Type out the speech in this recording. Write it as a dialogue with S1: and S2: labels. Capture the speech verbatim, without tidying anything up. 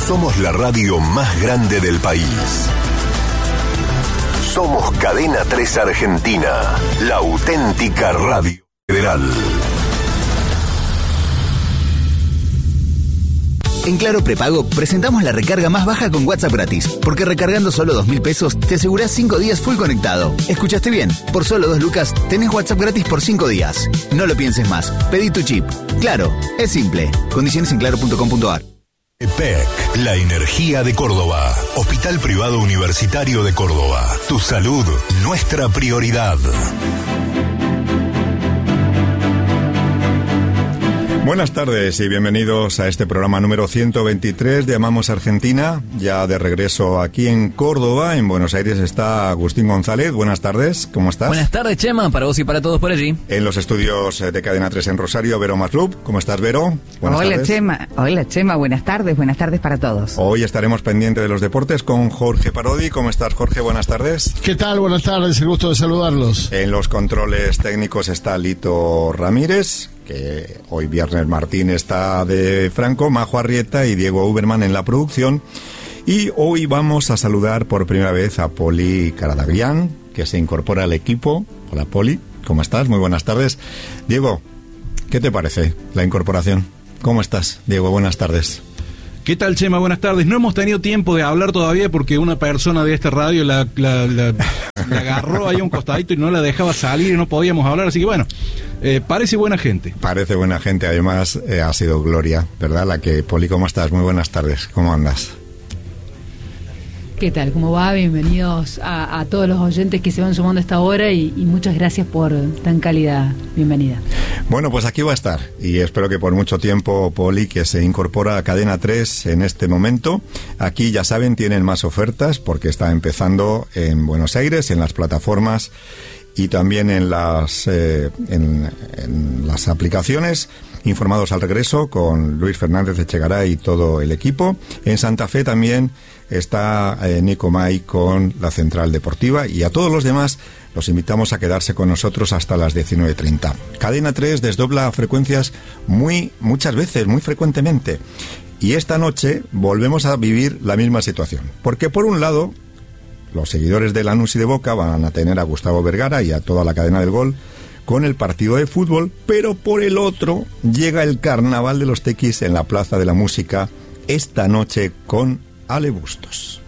S1: Somos la radio más grande del país. Somos Cadena tres Argentina, la auténtica radio federal.
S2: En Claro Prepago presentamos la recarga más baja con WhatsApp gratis, porque recargando solo dos mil pesos te asegurás cinco días full conectado. ¿Escuchaste bien? Por solo dos lucas tenés WhatsApp gratis por cinco días. No lo pienses más, pedí tu chip. Claro, es simple. Condiciones en claro punto com punto a r.
S1: E P E C, la energía de Córdoba. Hospital Privado Universitario de Córdoba. Tu salud, nuestra prioridad.
S3: Buenas tardes y bienvenidos a este programa número ciento veintitrés de Amamos Argentina, ya de regreso aquí en Córdoba. En Buenos Aires está Agustín González. Buenas tardes, ¿cómo estás?
S4: Buenas tardes, Chema, para vos y para todos por allí.
S3: En los estudios de Cadena tres en Rosario, Vero Maslup. ¿Cómo estás, Vero?
S5: Buenas Hola,
S3: tardes.
S5: Chema. Hola, Chema. Buenas tardes. Buenas tardes para todos.
S3: Hoy estaremos pendientes de los deportes con Jorge Parodi. ¿Cómo estás, Jorge? Buenas tardes.
S6: ¿Qué tal? Buenas tardes. El gusto de saludarlos.
S3: En los controles técnicos está Lito Ramírez, que hoy viernes Martín está de Franco, Majo Arrieta y Diego Uberman en la producción. Y hoy vamos a saludar por primera vez a Poli Caradaglian, que se incorpora al equipo. Hola, Poli, ¿cómo estás? Muy buenas tardes. Diego, ¿qué te parece la incorporación? ¿Cómo estás, Diego? Buenas tardes.
S7: ¿Qué tal, Chema? Buenas tardes. No hemos tenido tiempo de hablar todavía porque una persona de esta radio la, la, la, la agarró ahí a un costadito y no la dejaba salir y no podíamos hablar. Así que bueno, eh, parece buena gente.
S3: Parece buena gente. Además, eh, ha sido Gloria, ¿verdad? La que... Poli, ¿cómo estás? Muy buenas tardes. ¿Cómo andas?
S8: ¿Qué tal? ¿Cómo va? Bienvenidos a, a todos los oyentes que se van sumando a esta hora y, y muchas gracias por tan cálida bienvenida.
S3: Bueno, pues aquí va a estar y espero que por mucho tiempo, Poli, que se incorpora a Cadena tres en este momento. Aquí, ya saben, tienen más ofertas porque está empezando en Buenos Aires, en las plataformas y también en las, eh, en, en las aplicaciones. Informados al regreso con Luis Fernández Echegaray y todo el equipo. En Santa Fe también está eh, Nico May con la Central Deportiva, y a todos los demás los invitamos a quedarse con nosotros hasta las diecinueve treinta. Cadena tres desdobla frecuencias muy, muchas veces, muy frecuentemente. Y esta noche volvemos a vivir la misma situación. Porque por un lado, los seguidores de Lanús y de Boca van a tener a Gustavo Vergara y a toda la cadena del gol con el partido de fútbol, pero por el otro llega el Carnaval de los Tequis en la Plaza de la Música esta noche con Ale Bustos.